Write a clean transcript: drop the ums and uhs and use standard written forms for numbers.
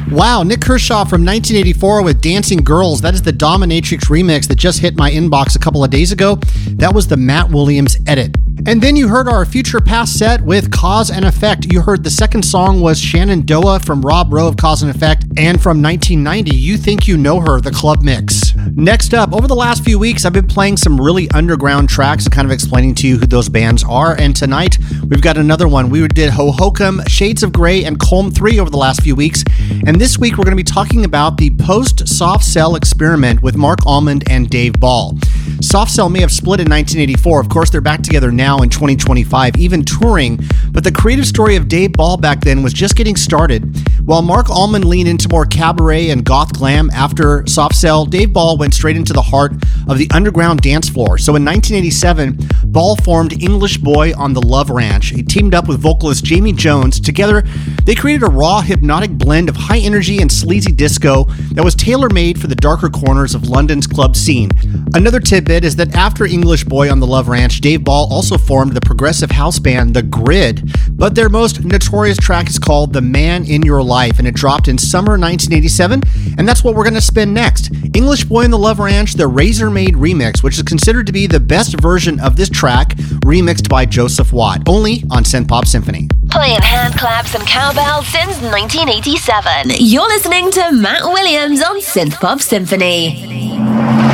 Wow, Nick Kershaw from 1984 with Dancing Girls. That is the Dominatrix remix that just hit my inbox a couple of days ago. That was the Matt Williams edit. And then you heard our Future Past set with Cause and Effect. You heard the second song was Shenandoah from Rob Rowe of Cause and Effect. And from 1990, You Think You Know Her, the club mix. Next up, over the last few weeks, I've been playing some really underground tracks and kind of explaining to you who those bands are. And tonight, we've got another one. We did Hohokam, Shades of Grey, and Colm 3 over the last few weeks. And this week, we're going to be talking about the post-Soft Cell experiment with Mark Almond and Dave Ball. Soft Cell may have split in 1984. Of course, they're back together now in 2025, even touring. But the creative story of Dave Ball back then was just getting started. While Mark Almond leaned into more cabaret and goth glam after Soft Cell, Dave Ball went straight into the heart of the underground dance floor. So in 1987, Ball formed English Boy on the Love Ranch. He teamed up with vocalist Jamie Jones. Together, they created a raw, hypnotic blend of high energy and sleazy disco that was tailor-made for the darker corners of London's club scene. Another tidbit is that after English Boy on the Love Ranch, Dave Ball also formed the progressive house band The Grid, but their most notorious track is called The Man in Your Life, and it dropped in summer 1987, and that's what we're going to spin next. English Boy on the Love Ranch, the Razor-Made remix, which is considered to be the best version of this track, remixed by Joseph Watt, only on Synth Pop Symphony. Playing hand claps and cowbells since 1987. You're listening to Matt Williams on Synth Pop Symphony.